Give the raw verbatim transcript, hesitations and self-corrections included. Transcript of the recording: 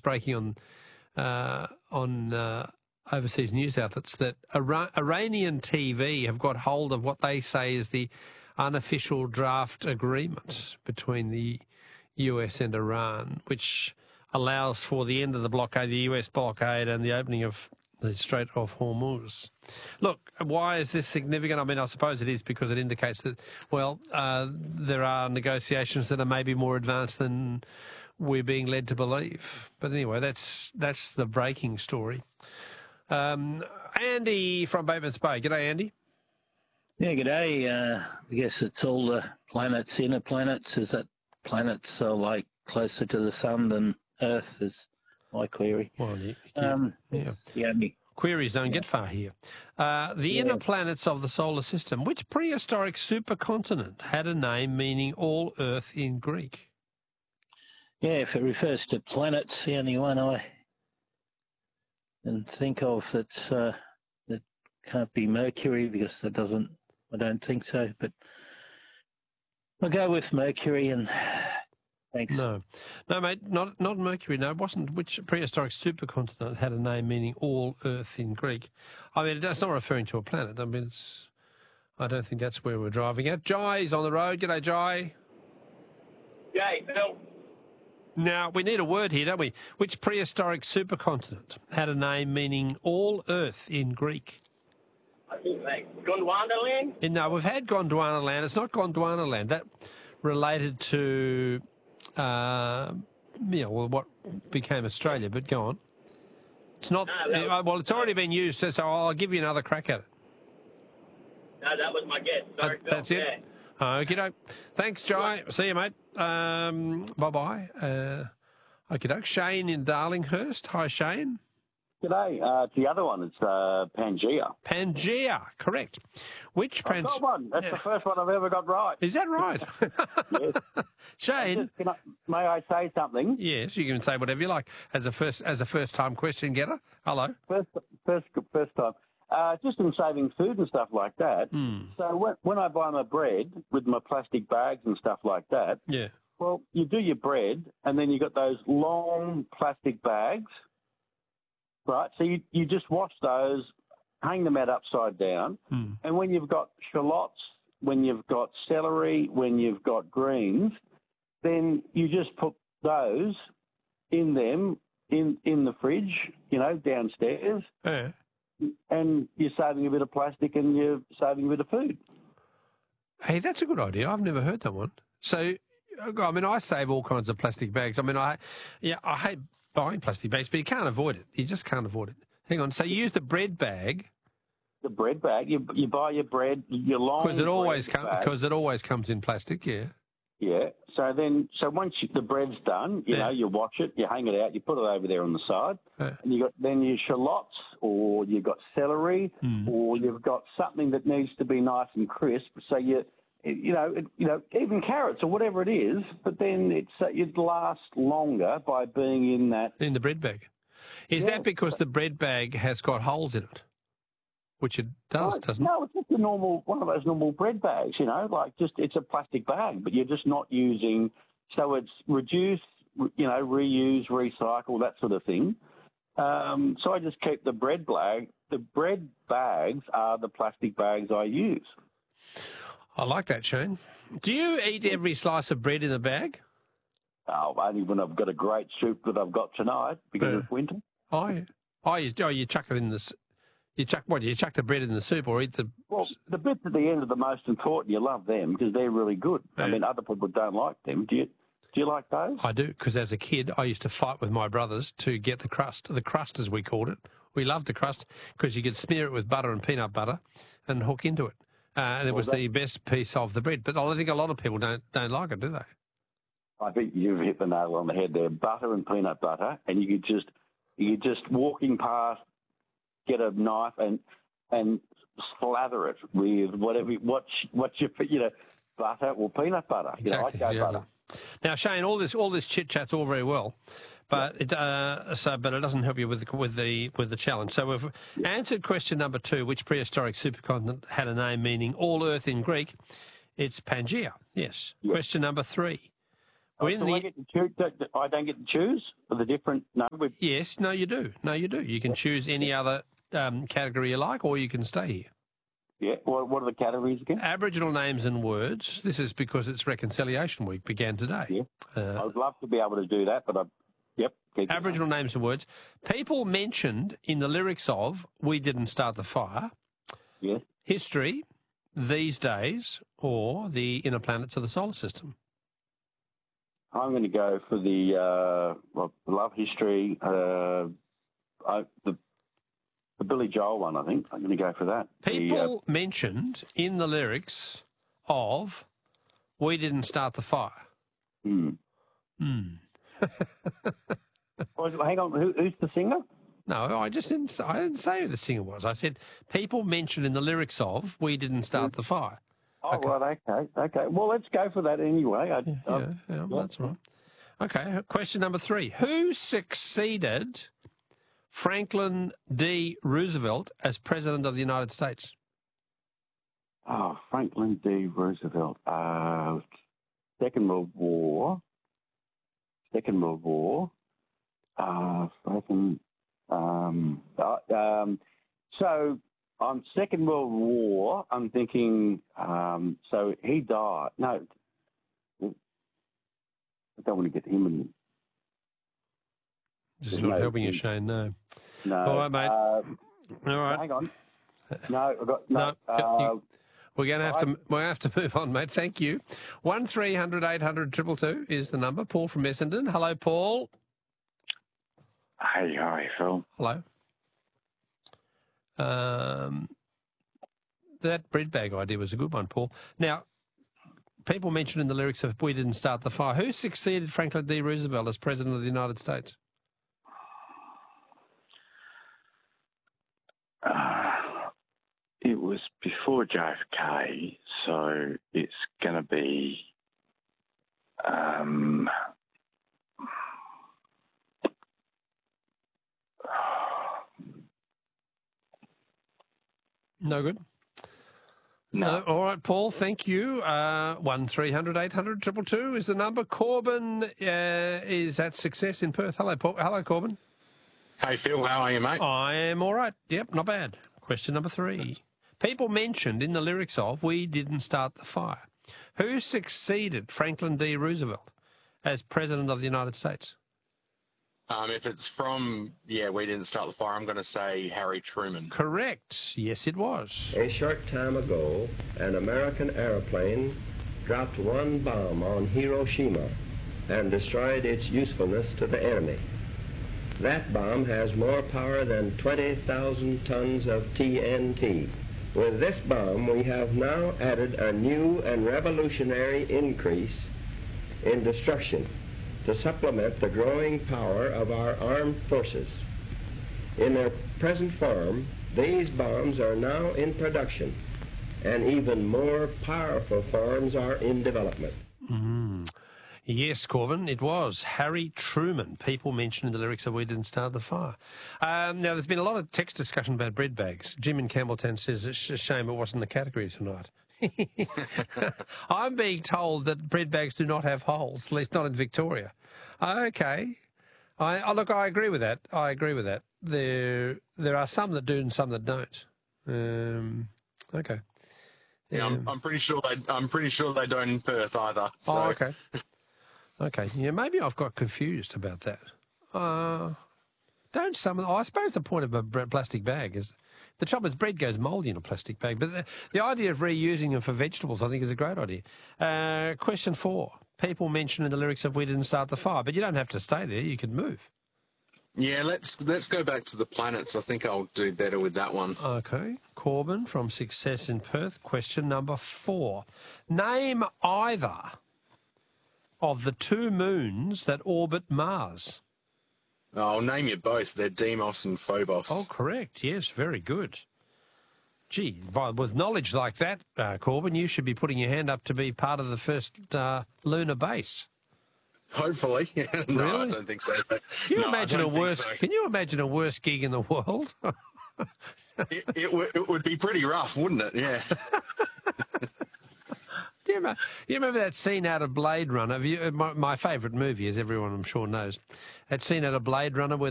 breaking on uh, on uh, overseas news outlets that Ira- Iranian T V have got hold of what they say is the unofficial draft agreement between the U S and Iran, which allows for the end of the blockade, the U S blockade, and the opening of the Strait of Hormuz. Look, why is this significant? I mean, I suppose it is because it indicates that, well, uh, there are negotiations that are maybe more advanced than we're being led to believe. But anyway, that's that's the breaking story. Um, Andy from Batemans Bay. G'day, Andy. Yeah, g'day. Uh, I guess it's all the planets, inner planets. Is that planets are like closer to the sun than Earth is my query. Well, you, you, um, yeah. yeah. Queries don't yeah. get far here. Uh, the Yeah. inner planets of the solar system. Which prehistoric supercontinent had a name meaning all Earth in Greek? Yeah, if it refers to planets, the only one I can think of that's uh, that can't be Mercury because that doesn't. I don't think so. But I'll go with Mercury and thanks. No, no, mate, not not Mercury. No, it wasn't. Which prehistoric supercontinent had a name meaning all Earth in Greek? I mean, that's not referring to a planet. I mean, it's. I don't think that's where we're driving at. Jai's on the road. G'day, Jai. G'day, Phil. Now, we need a word here, don't we? Which prehistoric supercontinent had a name meaning all Earth in Greek? I think like Gondwana land. And no, we've had Gondwana land. It's not Gondwana land. That related to, uh, you know, well, what became Australia. But go on. It's not. No, that was, well, it's already been used, so I'll give you another crack at it. No, that was my guess. Sorry, That, that's Phil. it. Yeah. Okay, doke. Thanks, Jai. See you, mate. Um, bye bye. Uh, okay, doke. Shane in Darlinghurst. Hi, Shane. G'day. Uh, it's the other one. It's uh, Pangea. Pangea, correct. Which I've Pangea? got one. That's Yeah. the first one I've ever got right. Is that right? Yes. Shane. Just, can I, may I say something? Yes, you can say whatever you like as a first as a first time question getter. Hello. First, first, first time. Uh, just in saving food and stuff like that. Mm. So when, when I buy my bread with my plastic bags and stuff like that, Yeah. well, you do your bread and then you got those long plastic bags, right? So you, you just wash those, hang them out upside down, Mm. and when you've got shallots, when you've got celery, when you've got greens, then you just put those in them in in the fridge, you know, downstairs, Yeah. and you're saving a bit of plastic and you're saving a bit of food. Hey, that's a good idea. I've never heard that one. So, I mean, I save all kinds of plastic bags. I mean, I, yeah, I hate buying plastic bags, but you can't avoid it. You just can't avoid it. Hang on. So you use the bread bag The bread bag, you you buy your bread, your long because it always bread comes bag. because it always comes in plastic. Yeah. Yeah. So then, so once you, the bread's done, you Yeah. know, you watch it, you hang it out, you put it over there on the side, Yeah. and you got then your shallots, or you've got celery, Mm. or you've got something that needs to be nice and crisp. So you, you know, it, you know, even carrots or whatever it is. But then it's uh, it lasts longer by being in that. In the bread bag. Is Yeah. that because the bread bag has got holes in it? Which it does, no, doesn't it? no, it's just a normal one of those normal bread bags. You know, like just it's a plastic bag, but you're just not using. So it's reduce, you know, reuse, recycle, that sort of thing. Um, so I just keep the bread bag. The bread bags are the plastic bags I use. I like that, Shane. Do you eat every slice of bread in the bag? Oh, only when I've got a great soup that I've got tonight because Yeah. it's winter. Oh, yeah. Oh, you, oh, you chuck it in the... s- You chuck what? You chuck the bread in the soup or eat the... Well, the bits at the end are the most important. You love them because they're really good. I Yeah. mean, other people don't like them. Do you? Do you like those? I do, because as a kid, I used to fight with my brothers to get the crust, the crust as we called it. We loved the crust because you could smear it with butter and peanut butter and hook into it. Uh, and it Well, was that- the best piece of the bread. But I think a lot of people don't don't like it, do they? I think you've hit the nail on the head there. Butter and peanut butter, and you could just you could just walking past, get a knife and and slather it with whatever what what you you know butter or peanut butter. Exactly. You know, I go yeah. butter. Now, Shane, all this all this chit chat's all very well, but it uh, so but it doesn't help you with the, with the with the challenge. So we've answered question number two: which prehistoric supercontinent had a name meaning all Earth in Greek? It's Pangea. Yes. Yes. Question number three: We're in so the... I, get to choose, I don't get to choose for the different... No, we Yes, no, you do. No, you do. You can choose any other um, category you like, or you can stay here. Yeah, what, what are the categories again? Aboriginal names and words. This is because it's Reconciliation Week, began today. Yeah, Uh, I would love to be able to do that, but I... Yep. keep it Aboriginal names and words. People mentioned in the lyrics of We Didn't Start the Fire, on. Yes. history, these days, or the inner planets of the solar system. I'm going to go for the uh, well, love history, uh, I, the the Billy Joel one. I think I'm going to go for that. People the, uh, mentioned in the lyrics of We Didn't Start the Fire. hmm. Hmm. Oh, hang on, Who, who's the singer? No, I just didn't. I didn't say who the singer was. I said people mentioned in the lyrics of "We Didn't Start the Fire." Oh, Okay. right, okay, okay. Well, let's go for that anyway. I, Yeah, I, yeah, yeah, well, that's right. Okay, question number three: Who succeeded Franklin D. Roosevelt as President of the United States? Oh, Franklin D. Roosevelt. Uh, Second World War. Second World War. Uh, Franklin. Um, uh, um, so on Second World War, I'm thinking. Um, so he died. No, I don't want to get him in. This is No, not helping you, he- Shane. No. No. All right, mate. Uh, All right. hang on. No, I've got no. No, uh, you- We're going to have to. We're going to have to move on, mate. Thank you. One three hundred eight hundred triple two is the number. Paul from Essendon. Hello, Paul. Hey, hi, Phil. Hello. Um, that bread bag idea was a good one, Paul. Now, people mentioned in the lyrics of "We Didn't Start the Fire." Who succeeded Franklin D. Roosevelt as President of the United States? Uh, it was before J F K, so it's going to be. Um, No good. No. No. All right, Paul. Thank you. Uh, one three hundred eight hundred triple two is the number. Corbin uh, is at Success in Perth. Hello, Paul. Hello, Corbin. Hey, Phil, how are you, mate? I am all right. Yep, not bad. Question number three. People mentioned in the lyrics of "We Didn't Start the Fire." Who succeeded Franklin D. Roosevelt as President of the United States? Um, if it's from, yeah, We Didn't Start the Fire, I'm going to say Harry Truman. Correct. Yes, it was. A short time ago, an American airplane dropped one bomb on Hiroshima and destroyed its usefulness to the enemy. That bomb has more power than twenty thousand tons of T N T. With this bomb, we have now added a new and revolutionary increase in destruction to supplement the growing power of our armed forces. In their present form, these bombs are now in production, and even more powerful forms are in development. Mm. Yes, Corbin, it was Harry Truman. People mentioned in the lyrics that "We Didn't Start the Fire." Um, now, there's been a lot of text discussion about bread bags. Jim in Campbelltown says it's a shame it wasn't the category tonight. I'm being told that bread bags do not have holes, at least not in Victoria. Okay. I, oh, look, I agree with that. I agree with that. There there are some that do and some that don't. Um, okay. Yeah, I'm, I'm pretty sure they. I'm pretty sure they don't in Perth either. So. Oh, okay. Okay. Yeah, maybe I've got confused about that. Uh, don't some of... Oh, I suppose the point of a bre- plastic bag is... The trouble is bread goes mouldy in a plastic bag, but the, the idea of reusing them for vegetables, I think, is a great idea. Uh, question four. People mention in the lyrics of "We Didn't Start the Fire," but you don't have to stay there. You can move. Yeah, let's let's go back to the planets. I think I'll do better with that one. Okay. Corbin from Success in Perth. Question number four. Name either of the two moons that orbit Mars. I'll name you both. They're Deimos and Phobos. Oh, correct. Yes, very good. Gee, by, with knowledge like that, uh, Corbin, you should be putting your hand up to be part of the first uh, lunar base. Hopefully. No, Really? I don't think so. But Can you no, I imagine a don't think worse? so. Can you imagine a worse gig in the world? It, it, w- it would be pretty rough, wouldn't it? Yeah. you, remember, you remember that scene out of Blade Runner? Have you, my, my favourite movie, as everyone I'm sure knows, that scene out of Blade Runner where